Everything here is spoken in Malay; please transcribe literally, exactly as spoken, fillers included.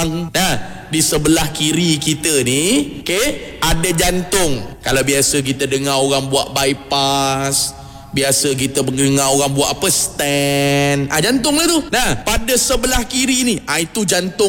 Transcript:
Nah, di sebelah kiri kita ni, okey, ada jantung. Kalau biasa kita dengar orang buat bypass, biasa kita dengar orang buat apa, stand, ah, jantung lah tu. Nah, pada sebelah kiri ni, ah, itu jantung